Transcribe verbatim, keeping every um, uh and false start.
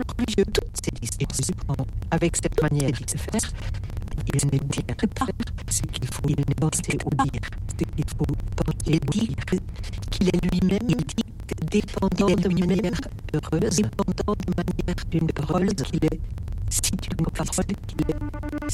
religieux toutes ces distances. Avec cette manière de faire, il ne dirait pas ce qu'il faut, il ne pensait ou dire ce qu'il faut penser ou dire, qu'il est lui-même, il dit que dépendant de manière heureuse, dépendant de manière d'une parole qu'il est, si tu une parole qu'il est